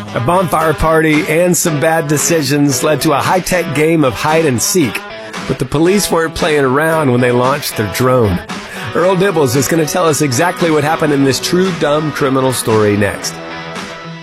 A bonfire party and some bad decisions led to a high-tech game of hide and seek, but the police weren't playing around when they launched their drone. Earl Dibbles is going to tell us exactly what happened in this true dumb criminal story next.